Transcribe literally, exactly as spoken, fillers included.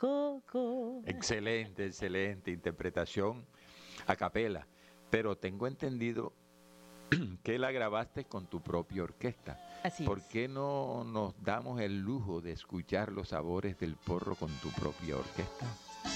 coco. Excelente, excelente interpretación a capela. Pero tengo entendido que la grabaste con tu propia orquesta. Así ¿Por es. qué no nos damos el lujo de escuchar los sabores del porro con tu propia orquesta?